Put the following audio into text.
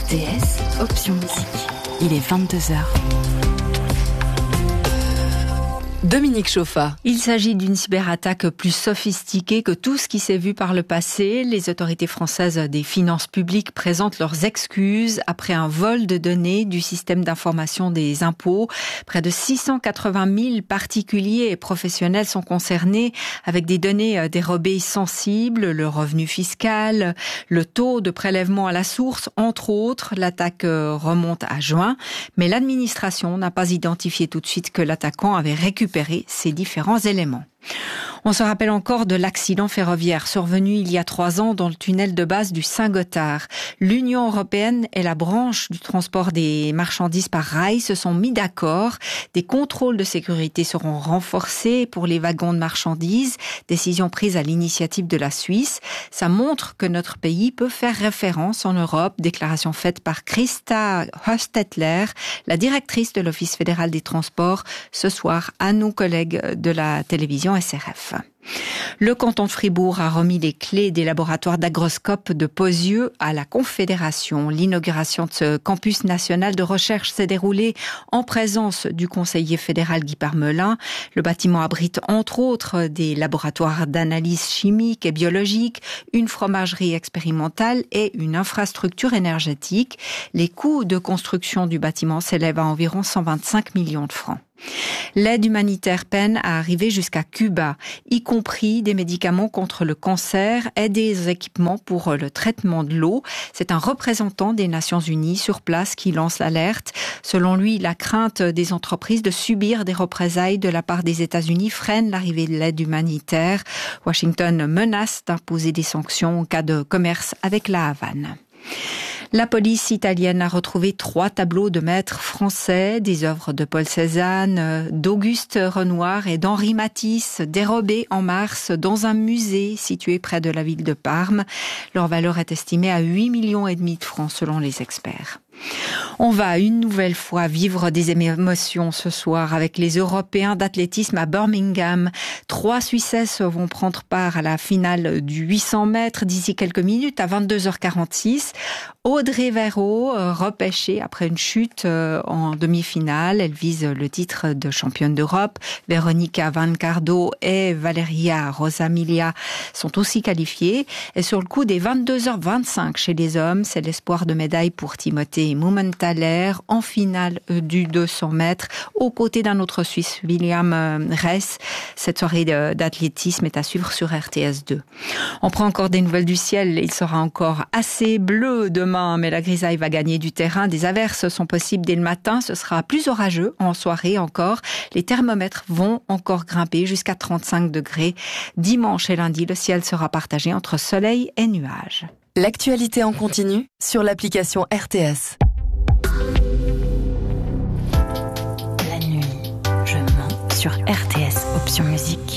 RTS, option musique. Il est 22h. Dominique Chauffa. Il s'agit d'une cyberattaque plus sophistiquée que tout ce qui s'est vu par le passé. Les autorités françaises des finances publiques présentent leurs excuses après un vol de données du système d'information des impôts. Près de 680 000 particuliers et professionnels sont concernés avec des données dérobées sensibles, le revenu fiscal, le taux de prélèvement à la source, entre autres. L'attaque remonte à juin, mais l'administration n'a pas identifié tout de suite que l'attaquant avait récupéré ces différents éléments. On se rappelle encore de l'accident ferroviaire survenu il y a 3 ans dans le tunnel de base du Saint-Gothard. L'Union européenne et la branche du transport des marchandises par rail se sont mis d'accord. Des contrôles de sécurité seront renforcés pour les wagons de marchandises, décision prise à l'initiative de la Suisse. Ça montre que notre pays peut faire référence en Europe, déclaration faite par Christa Hostetler, la directrice de l'Office fédéral des transports, ce soir à nos collègues de la télévision SRF. Le canton de Fribourg a remis les clés des laboratoires d'agroscope de Pozieux à la Confédération. L'inauguration de ce campus national de recherche s'est déroulée en présence du conseiller fédéral Guy Parmelin. Le bâtiment abrite entre autres des laboratoires d'analyse chimique et biologique, une fromagerie expérimentale et une infrastructure énergétique. Les coûts de construction du bâtiment s'élèvent à environ 125 millions de francs. L'aide humanitaire peine à arriver jusqu'à Cuba, y compris des médicaments contre le cancer et des équipements pour le traitement de l'eau. C'est un représentant des Nations Unies sur place qui lance l'alerte. Selon lui, la crainte des entreprises de subir des représailles de la part des États-Unis freine l'arrivée de l'aide humanitaire. Washington menace d'imposer des sanctions en cas de commerce avec la Havane. La police italienne a retrouvé 3 tableaux de maîtres français, des œuvres de Paul Cézanne, d'Auguste Renoir et d'Henri Matisse, dérobés en mars dans un musée situé près de la ville de Parme. Leur valeur est estimée à 8,5 millions de francs selon les experts. On va une nouvelle fois vivre des émotions ce soir avec les Européens d'athlétisme à Birmingham. 3 Suissesses vont prendre part à la finale du 800 mètres d'ici quelques minutes à 22h46. Audrey Verreau, repêchée après une chute en demi-finale. Elle vise le titre de championne d'Europe. Veronica Vancardo et Valeria Rosamilia sont aussi qualifiées. Et sur le coup des 22h25 chez les hommes, c'est l'espoir de médaille pour Timothée Mumenthaler en finale du 200 mètres aux côtés d'un autre Suisse, William Rees. Cette soirée d'athlétisme est à suivre sur RTS2. On prend encore des nouvelles du ciel. Il sera encore assez bleu demain, mais la grisaille va gagner du terrain. Des averses sont possibles dès le matin. Ce sera plus orageux en soirée encore. Les thermomètres vont encore grimper jusqu'à 35 degrés. Dimanche et lundi, le ciel sera partagé entre soleil et nuages. L'actualité en continu sur l'application RTS. La nuit, je mens sur RTS, option musique.